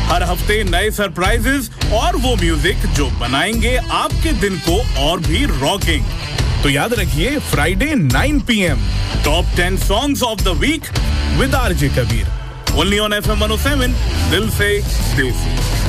हर हफ्ते नए सरप्राइजेस और वो म्यूजिक जो बनाएंगे आपके दिन को और भी रॉकिंग। तो याद रखिए Friday 9 PM top 10 songs of the week with RJ Kabir, only on FM 107, दिल से देसी।